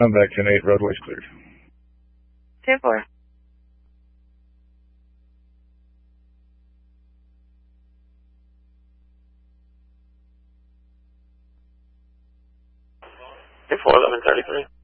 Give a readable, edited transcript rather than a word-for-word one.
I'm back 10-8, roadway's cleared. 10-4. Before 11:33.